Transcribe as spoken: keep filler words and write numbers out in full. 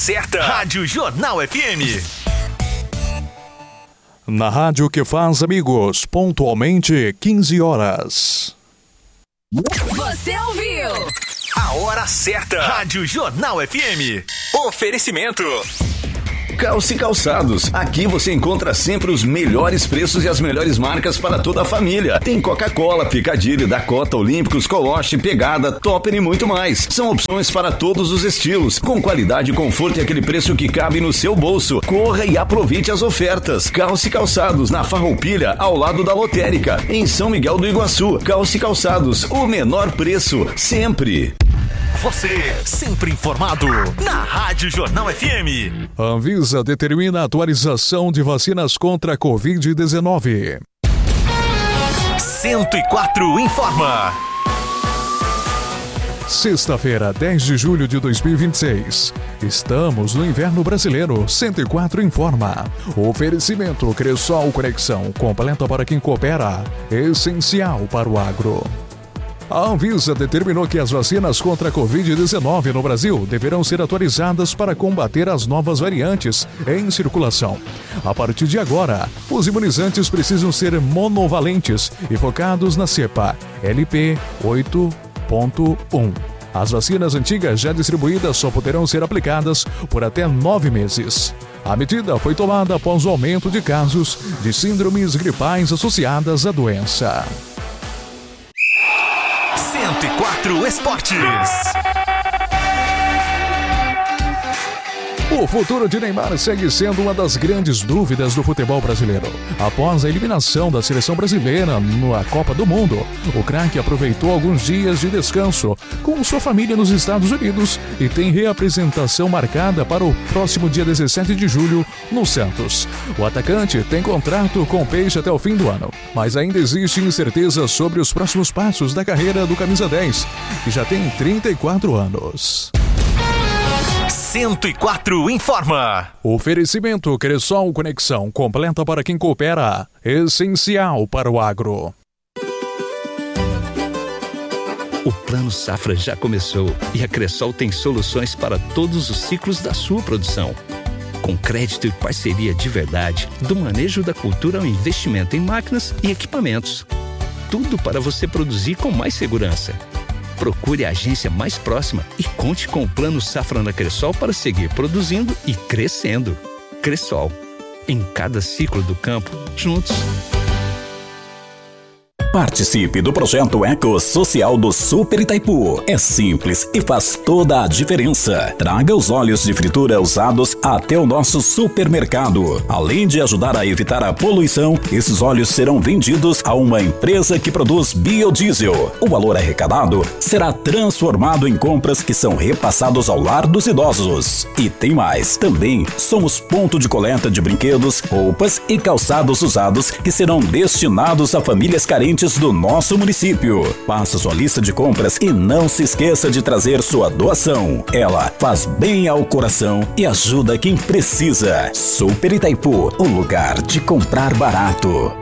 Certa. Rádio Jornal F M. Na rádio que faz amigos, pontualmente quinze horas. Você ouviu? A hora certa. Rádio Jornal F M. Oferecimento. Calce Calçados. Aqui você encontra sempre os melhores preços e as melhores marcas para toda a família. Tem Coca-Cola, Picadilly, Dakota, Olímpicos, Coloche, Pegada, Topper e muito mais. São opções para todos os estilos, com qualidade, conforto e aquele preço que cabe no seu bolso. Corra e aproveite as ofertas. Calce Calçados, na Farroupilha, ao lado da Lotérica, em São Miguel do Iguaçu. Calce Calçados, o menor preço, sempre. Você, sempre informado, na Rádio Jornal F M. Anvisa determina a atualização de vacinas contra a covid dezenove. cento e quatro informa. Sexta-feira, dez de julho de dois mil e vinte e seis. Estamos no inverno brasileiro. cento e quatro informa. Oferecimento Cressol Conexão, completa para quem coopera, essencial para o agro. A Anvisa determinou que as vacinas contra a covid dezenove no Brasil deverão ser atualizadas para combater as novas variantes em circulação. A partir de agora, os imunizantes precisam ser monovalentes e focados na cepa L P oito ponto um. As vacinas antigas já distribuídas só poderão ser aplicadas por até nove meses. A medida foi tomada após o aumento de casos de síndromes gripais associadas à doença. cento e quatro Esportes. O futuro de Neymar segue sendo uma das grandes dúvidas do futebol brasileiro. Após a eliminação da seleção brasileira na Copa do Mundo, o craque aproveitou alguns dias de descanso com sua família nos Estados Unidos e tem reapresentação marcada para o próximo dia dezessete de julho no Santos. O atacante tem contrato com o Peixe até o fim do ano, mas ainda existe incerteza sobre os próximos passos da carreira do camisa dez, que já tem trinta e quatro anos. cento e quatro informa. Oferecimento Cressol Conexão, completa para quem coopera, essencial para o agro. O Plano Safra já começou e a Cressol tem soluções para todos os ciclos da sua produção. Com crédito e parceria de verdade, do manejo da cultura ao investimento em máquinas e equipamentos. Tudo para você produzir com mais segurança. Procure a agência mais próxima e conte com o Plano Safra na Cressol para seguir produzindo e crescendo. Cressol, em cada ciclo do campo, juntos. Participe do projeto Eco Social do Super Itaipu. É simples e faz toda a diferença. Traga os óleos de fritura usados até o nosso supermercado. Além de ajudar a evitar a poluição, esses óleos serão vendidos a uma empresa que produz biodiesel. O valor arrecadado será transformado em compras que são repassados ao lar dos idosos. E tem mais. Também somos ponto de coleta de brinquedos, roupas e calçados usados que serão destinados a famílias carentes do nosso município. Faça sua lista de compras e não se esqueça de trazer sua doação. Ela faz bem ao coração e ajuda quem precisa. Super Itaipu, o lugar de comprar barato.